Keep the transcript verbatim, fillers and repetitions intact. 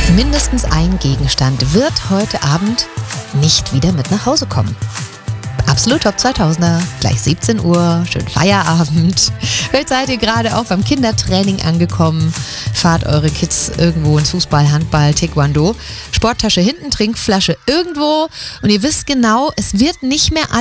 Mindestens ein Gegenstand wird heute Abend nicht wieder mit nach Hause kommen. Absolut Top zweitausender, gleich siebzehn Uhr, schön Feierabend. Vielleicht seid ihr gerade auch beim Kindertraining angekommen, fahrt eure Kids irgendwo ins Fußball, Handball, Taekwondo, Sporttasche hinten, Trinkflasche irgendwo und ihr wisst genau, es wird nicht mehr